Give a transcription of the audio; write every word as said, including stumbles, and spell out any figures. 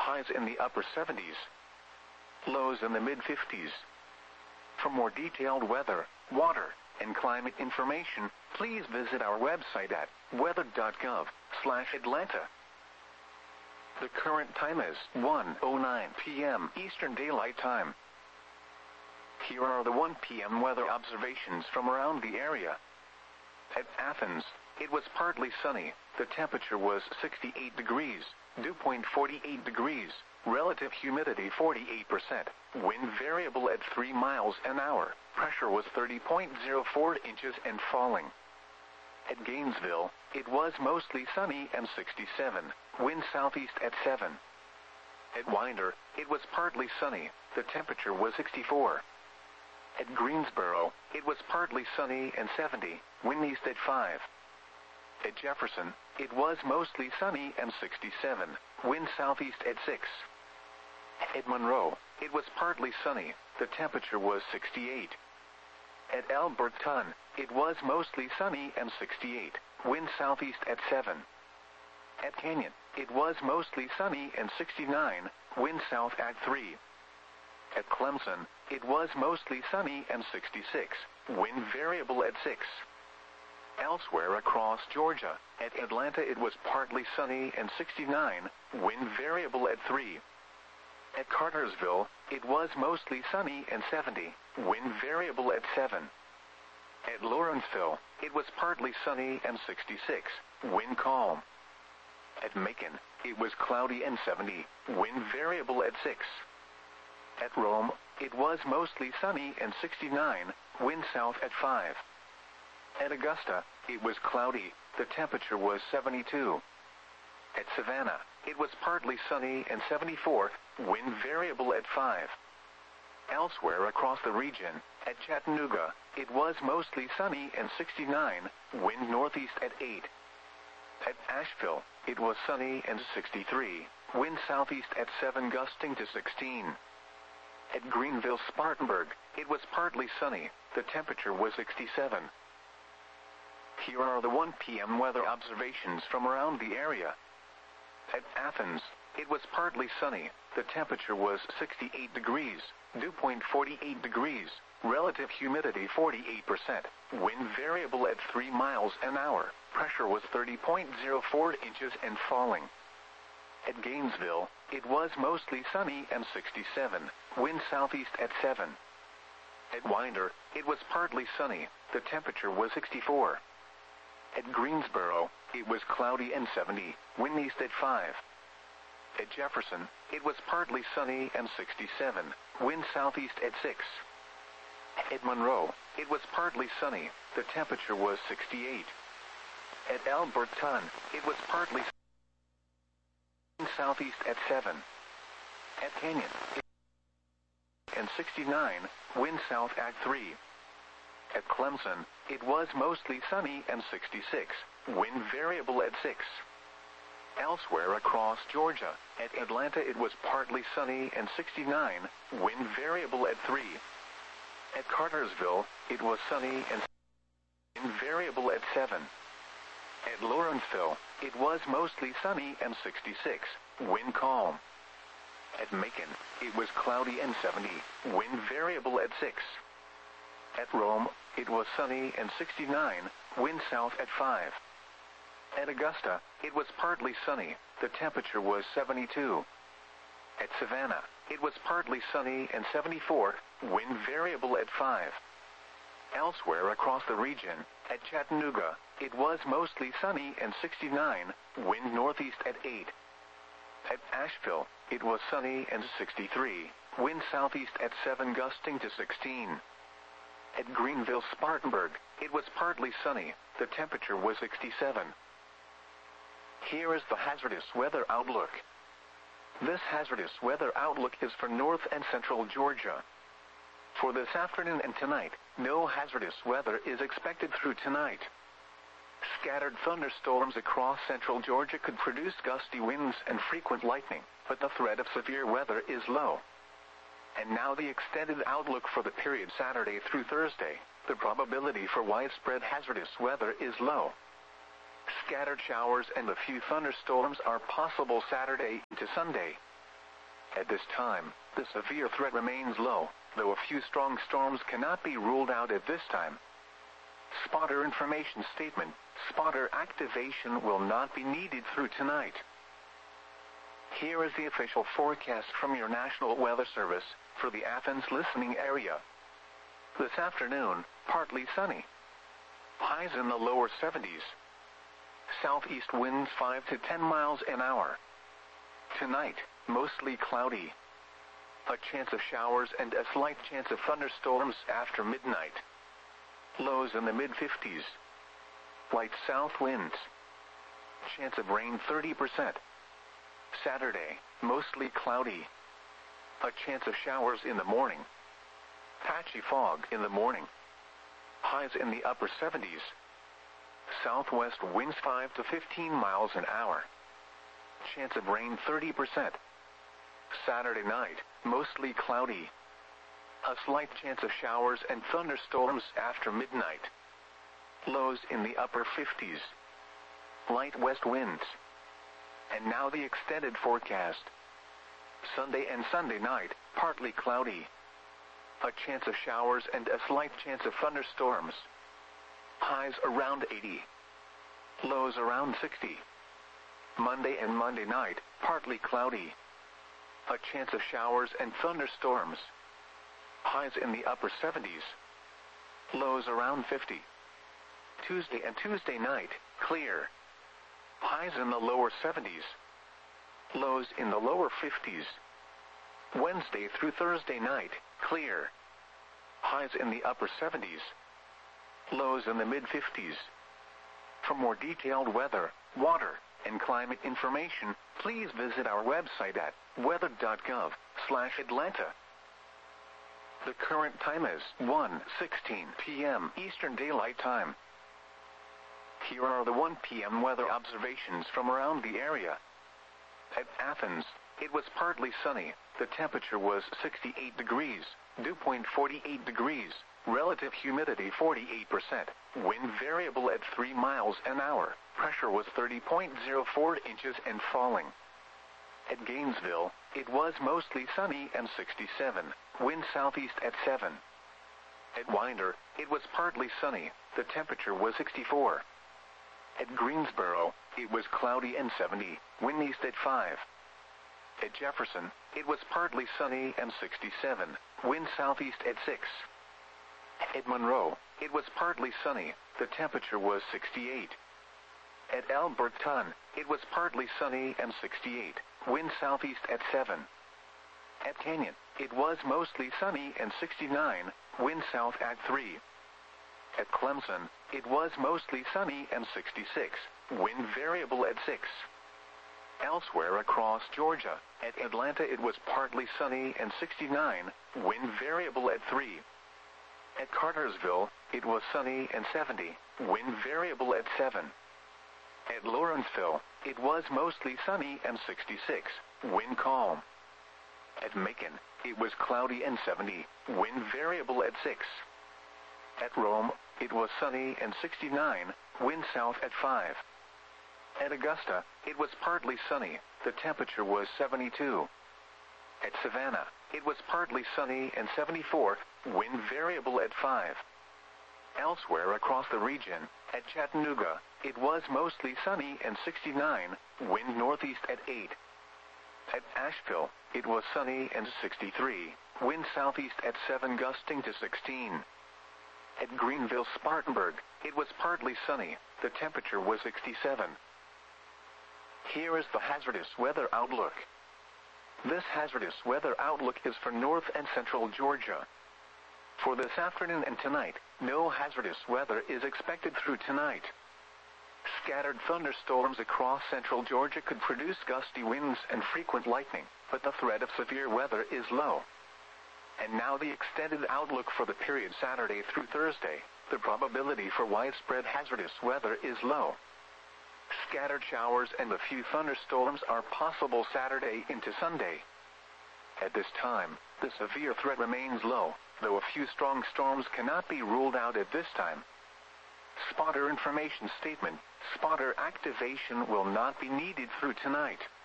highs in the upper seventies. Lows in the mid fifties. For more detailed weather, water, and climate information, please visit our website at weather dot gov slash Atlanta. The current time is one oh nine p m Eastern Daylight Time. Here are the one p m weather observations from around the area. At Athens, it was partly sunny. The temperature was sixty-eight degrees, dew point forty-eight degrees, relative humidity forty-eight percent, wind variable at three miles an hour, pressure was thirty point zero four inches and falling. At Gainesville, it was mostly sunny and sixty-seven, wind southeast at seven. At Winder, it was partly sunny. The temperature was sixty-four. At Greensboro, it was partly sunny and seventy, wind east at five. At Jefferson, it was mostly sunny and sixty-seven, wind southeast at six. At Monroe, it was partly sunny. The temperature was sixty-eight. At Alberton, it was mostly sunny and sixty-eight, wind southeast at seven. At Canyon, it was mostly sunny and sixty-nine, wind south at three. At Clemson, it was mostly sunny and sixty-six, wind variable at six. Elsewhere across Georgia, at Atlanta it was partly sunny and sixty-nine, wind variable at three. At Cartersville, it was mostly sunny and seventy, wind variable at seven. At Lawrenceville, it was partly sunny and sixty-six, wind calm. At Macon, it was cloudy and seventy, wind variable at six. At Rome, it was mostly sunny and sixty-nine, wind south at five. At Augusta, it was cloudy. The temperature was seventy-two. At Savannah, it was partly sunny and seventy-four, wind variable at five. Elsewhere across the region, at Chattanooga, it was mostly sunny and sixty-nine, wind northeast at eight. At Asheville, it was sunny and sixty-three, wind southeast at seven gusting to sixteen. At Greenville-Spartanburg, it was partly sunny. The temperature was sixty-seven. Here are the one p m weather observations from around the area. At Athens, it was partly sunny. The temperature was sixty-eight degrees, dew point forty-eight degrees, relative humidity forty-eight percent, wind variable at three miles an hour, pressure was thirty point zero four inches and falling. At Gainesville, it was mostly sunny and sixty-seven, wind southeast at seven. At Winder, it was partly sunny. The temperature was sixty-four. At Greensboro, it was cloudy and seventy, wind east at five. At Jefferson, it was partly sunny and sixty-seven, wind southeast at six. At Monroe, it was partly sunny. The temperature was sixty-eight. At Alberton, it was partly sunny, wind southeast at seven. At Canyon, and sixty-nine, wind south at three. At Clemson, it was mostly sunny and sixty-six, wind variable at six. Elsewhere across Georgia, at Atlanta it was partly sunny and sixty-nine, wind variable at three. At Cartersville, it was sunny and wind variable at seven. At Lawrenceville, it was mostly sunny and sixty-six, wind calm. At Macon, it was cloudy and seventy, wind variable at six. At Rome, it was sunny and sixty-nine, wind south at five. At Augusta, it was partly sunny. The temperature was seventy-two. At Savannah, it was partly sunny and seventy-four, wind variable at five. Elsewhere across the region, at Chattanooga, it was mostly sunny and sixty-nine, wind northeast at eight. At Asheville, it was sunny and sixty-three, wind southeast at seven gusting to sixteen. At Greenville-Spartanburg, it was partly sunny. The temperature was sixty-seven. Here is the hazardous weather outlook. This hazardous weather outlook is for north and central Georgia. For this afternoon and tonight, no hazardous weather is expected through tonight. Scattered thunderstorms across central Georgia could produce gusty winds and frequent lightning, but the threat of severe weather is low. And now the extended outlook for the period Saturday through Thursday. The probability for widespread hazardous weather is low. Scattered showers and a few thunderstorms are possible Saturday to Sunday. At this time, the severe threat remains low, though a few strong storms cannot be ruled out at this time. Spotter information statement. Spotter activation will not be needed through tonight. Here is the official forecast from your National Weather Service for the Athens listening area. This afternoon, partly sunny. Highs in the lower seventies. Southeast winds five to ten miles an hour. Tonight, mostly cloudy. A chance of showers and a slight chance of thunderstorms after midnight. Lows in the mid fifties. Light south winds. Chance of rain thirty percent. Saturday, mostly cloudy. A chance of showers in the morning. Patchy fog in the morning. Highs in the upper seventies. Southwest winds five to fifteen miles an hour. Chance of rain thirty percent. Saturday night, mostly cloudy. A slight chance of showers and thunderstorms after midnight. Lows in the upper fifties. Light west winds. And now the extended forecast. Sunday and Sunday night, partly cloudy. A chance of showers and a slight chance of thunderstorms. Highs around eighty. Lows around sixty. Monday and Monday night, partly cloudy. A chance of showers and thunderstorms. Highs in the upper seventies. Lows around fifty. Tuesday and Tuesday night, clear. Highs in the lower seventies. Lows in the lower fifties. Wednesday through Thursday night, clear. Highs in the upper seventies. Lows in the mid fifties. For more detailed weather, water, and climate information, please visit our website at weather dot gov slash Atlanta. The current time is one sixteen p m Eastern Daylight Time. Here are the one p m weather observations from around the area. At Athens, it was partly sunny. The temperature was sixty-eight degrees, dew point forty-eight degrees, relative humidity forty-eight percent, wind variable at three miles an hour, pressure was thirty point zero four inches and falling. At Gainesville, it was mostly sunny and sixty-seven, wind southeast at seven. At Winder, it was partly sunny, the temperature was sixty-four. At Greensboro, it was cloudy and seventy, wind east at five. At Jefferson, it was partly sunny and sixty-seven, wind southeast at six. At Monroe, it was partly sunny, the temperature was sixty-eight. At Alberton, it was partly sunny and sixty-eight, wind southeast at seven. At Canyon, it was mostly sunny and sixty-nine, wind south at three. At Clemson, it was mostly sunny and sixty-six, wind variable at six. Elsewhere across Georgia, at Atlanta it was partly sunny and sixty-nine, wind variable at three. At Cartersville, it was sunny and seventy, wind variable at seven. At Lawrenceville, it was mostly sunny and sixty-six, wind calm. At Macon, it was cloudy and seventy, wind variable at six. At Rome, it was sunny and sixty-nine, wind south at five. At Augusta, it was partly sunny, the temperature was seventy-two. At Savannah, it was partly sunny and seventy-four, wind variable at five. Elsewhere across the region, at Chattanooga, it was mostly sunny and sixty-nine, wind northeast at eight. At Asheville, it was sunny and sixty-three, wind southeast at seven gusting to sixteen. At Greenville-Spartanburg, it was partly sunny, the temperature was sixty-seven. Here is the hazardous weather outlook. This hazardous weather outlook is for north and central Georgia. For this afternoon and tonight, no hazardous weather is expected through tonight. Scattered thunderstorms across central Georgia could produce gusty winds and frequent lightning, but the threat of severe weather is low. And now the extended outlook for the period Saturday through Thursday. The probability for widespread hazardous weather is low. Scattered showers and a few thunderstorms are possible Saturday into Sunday. At this time, the severe threat remains low, though a few strong storms cannot be ruled out at this time. Spotter information statement. Spotter activation will not be needed through tonight.